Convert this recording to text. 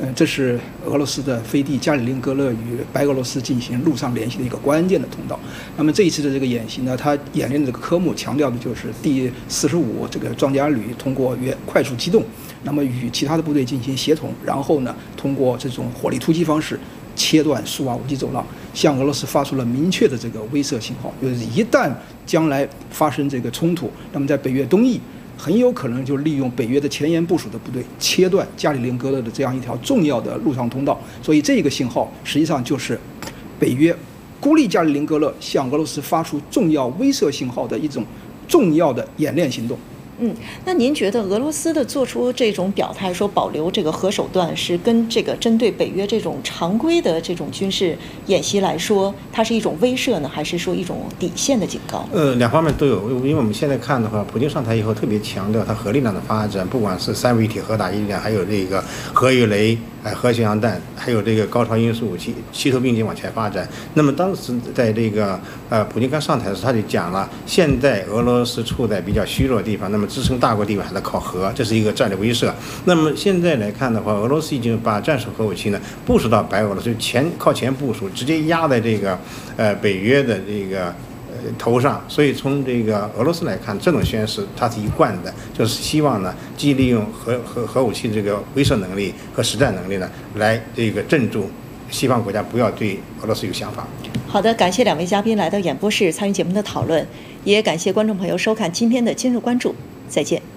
这是俄罗斯的飞地加里宁格勒与白俄罗斯进行陆上联系的一个关键的通道。那么这一次的这个演习呢，它演练的这个科目强调的就是第45这个装甲旅通过快速机动，那么与其他的部队进行协同，然后呢，通过这种火力突击方式切断苏瓦武器走廊，向俄罗斯发出了明确的这个威慑信号，就是一旦将来发生这个冲突，那么在北约东翼很有可能就利用北约的前沿部署的部队切断加里宁格勒的这样一条重要的陆上通道。所以这个信号实际上就是北约孤立加里宁格勒向俄罗斯发出重要威慑信号的一种重要的演练行动。 那您觉得俄罗斯的做出这种表态，说保留这个核手段，是跟这个针对北约这种常规的这种军事演习来说，它是一种威慑呢，还是说一种底线的警告？ 两方面都有。因为我们现在看的话，普京上台以后特别强调它核力量的发展，不管是三位一体核打击力量，还有这个核鱼雷、核巡洋弹，还有这个高超音速武器，齐头并进往前发展。那么当时在这个普京刚上台的时候，他就讲了，现在俄罗斯处在比较虚弱的地方，那么支撑大国地位还在靠核，这是一个战略威慑。那么现在来看的话，俄罗斯已经把战术核武器呢部署到白俄罗斯靠前部署，直接压在这个北约的这个头上。所以从这个俄罗斯来看，这种宣示它是一贯的，就是希望呢既利用核武器这个威慑能力和实战能力呢，来这个镇住西方国家不要对俄罗斯有想法。 好的，感谢两位嘉宾来到演播室参与节目的讨论，也感谢观众朋友收看今天的今日关注，再见。